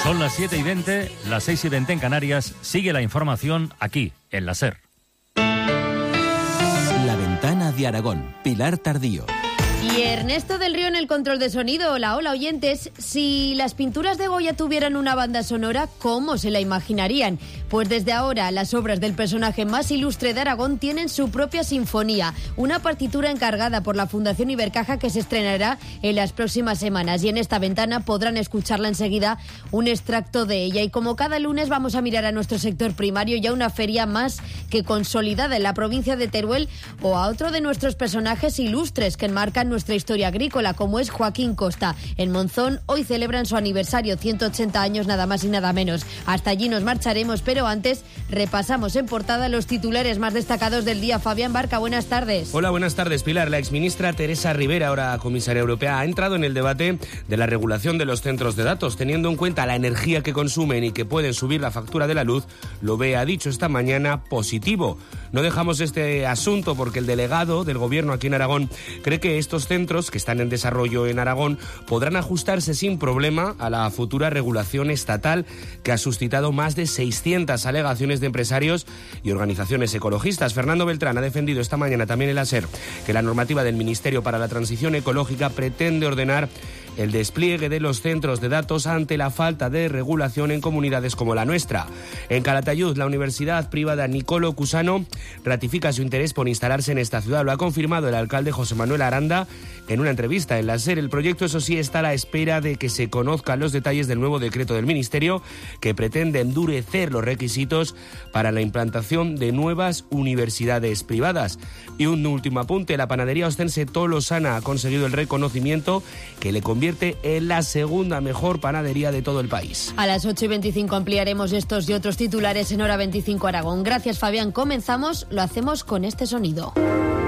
Son las 7:20, las 6:20 en Canarias. Sigue la información aquí, en la SER. La Ventana de Aragón, Pilar Tardío. Y Ernesto del Río en el control de sonido. Hola oyentes. Si las pinturas de Goya tuvieran una banda sonora, ¿cómo se la imaginarían? Pues desde ahora las obras del personaje más ilustre de Aragón tienen su propia sinfonía, una partitura encargada por la Fundación Ibercaja que se estrenará en las próximas semanas, y en esta ventana podrán escucharla enseguida un extracto de ella. Y como cada lunes vamos a mirar a nuestro sector primario y a una feria más que consolidada en la provincia de Teruel, o a otro de nuestros personajes ilustres que enmarcan nuestra historia agrícola, como es Joaquín Costa. En Monzón hoy celebran su aniversario, 180 años nada más y nada menos. Hasta allí nos marcharemos, pero antes repasamos en portada los titulares más destacados del día. Fabián Barca, buenas tardes. Hola, buenas tardes, Pilar. La exministra Teresa Rivera, ahora comisaria europea, ha entrado en el debate de la regulación de los centros de datos, teniendo en cuenta la energía que consumen y que pueden subir la factura de la luz. Lo ve, ha dicho esta mañana, positivo. No dejamos este asunto porque el delegado del gobierno aquí en Aragón cree que estos centros, que están en desarrollo en Aragón, podrán ajustarse sin problema a la futura regulación estatal, que ha suscitado más de 600 alegaciones de empresarios y organizaciones ecologistas. Fernando Beltrán ha defendido esta mañana también en la SER que la normativa del Ministerio para la Transición Ecológica pretende ordenar el despliegue de los centros de datos ante la falta de regulación en comunidades como la nuestra. En Calatayud, la Universidad Privada Nicolo Cusano ratifica su interés por instalarse en esta ciudad. Lo ha confirmado el alcalde José Manuel Aranda en una entrevista en la SER. El proyecto, eso sí, está a la espera de que se conozcan los detalles del nuevo decreto del Ministerio que pretende endurecer los requisitos para la implantación de nuevas universidades privadas. Y un último apunte, la panadería ostense Tolosana ha conseguido el reconocimiento que le convierte en la segunda mejor panadería de todo el país. A las 8:25 ampliaremos estos y otros titulares en Hora 25 Aragón. Gracias, Fabián. Comenzamos, lo hacemos con este sonido.